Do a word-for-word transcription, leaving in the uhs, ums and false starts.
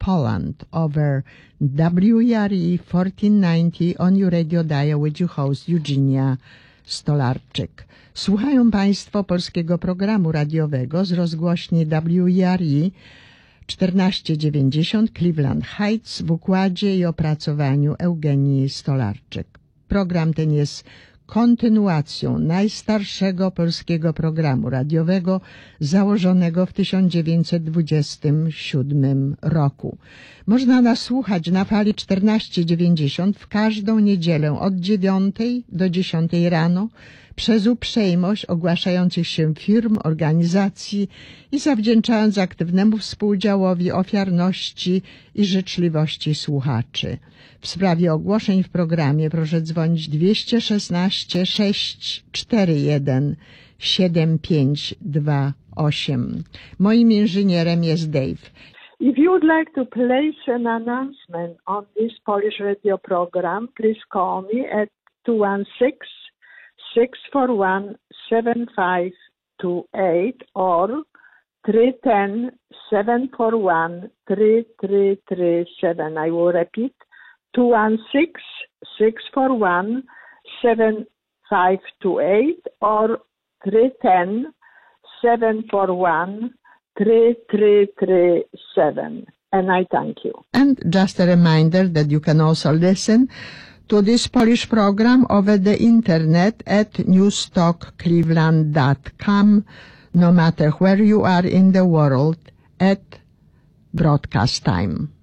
Poland over W R E fourteen ninety on your radio dial with your host Eugenia Stolarczyk. Słuchają Państwo polskiego programu radiowego z rozgłośni W R E czternaście dziewięćdziesiąt Cleveland Heights w układzie i opracowaniu Eugenii Stolarczyk. Program ten jest kontynuacją najstarszego polskiego programu radiowego założonego w tysiąc dziewięćset dwudziestym siódmym roku. Można nas słuchać na fali czternaście dziewięćdziesiąt w każdą niedzielę od dziewiątej do dziesiątej rano przez uprzejmość ogłaszających się firm, organizacji i zawdzięczając aktywnemu współdziałowi ofiarności i życzliwości słuchaczy. W sprawie ogłoszeń w programie proszę dzwonić dwieście szesnaście sześć cztery jeden siedem pięć dwa osiem. Moim inżynierem jest Dave. If you would like to place an announcement on this Polish radio program, please call me at two one six, six four one, seven five two eight or three one zero, seven four one, three three three seven. I will repeat, two one six, six four one, seven five two eight or three one zero, seven four one, three three three seven. And I thank you. And just a reminder that you can also listen to this Polish program over the internet at newstalk cleveland dot com, no matter where you are in the world at broadcast time.